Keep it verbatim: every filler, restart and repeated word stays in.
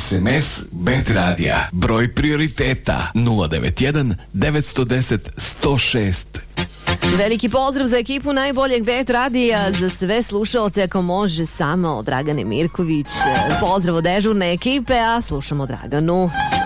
es em es Bet Radija. Broj prioriteta nula devet jedan devet jedan nula jedan sto šest. Veliki pozdrav za ekipu najboljeg Bet Radija, za sve slušaoce ako može samo Dragane Mirković. Pozdrav od dežurne ekipe, a slušamo Draganu.